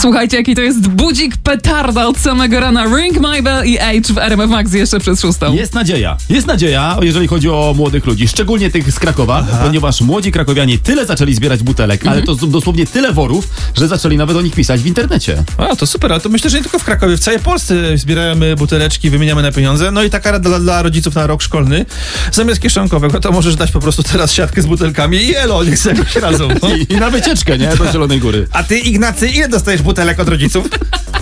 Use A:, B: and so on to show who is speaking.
A: Słuchajcie, jaki to jest budzik petarda od samego rana. Ring My Bell i Age w RMF Max jeszcze przez 6.
B: Jest nadzieja, jeżeli chodzi o młodych ludzi, szczególnie tych z Krakowa, ponieważ młodzi krakowianie tyle zaczęli zbierać butelek, ale to dosłownie tyle worów, że zaczęli nawet o nich pisać w internecie.
C: A, to super, ale to myślę, że nie tylko w Krakowie, w całej Polsce zbieramy buteleczki, wymieniamy na pieniądze. No i taka rada dla rodziców na rok szkolny. Zamiast kieszonkowego to możesz dać po prostu teraz siatkę z butelkami i elo, niech sobie jakoś radzą. No.
B: I na wycieczkę, nie? Do Zielonej Góry.
C: A ty, Ignacy, ile dostajesz butelek od rodziców?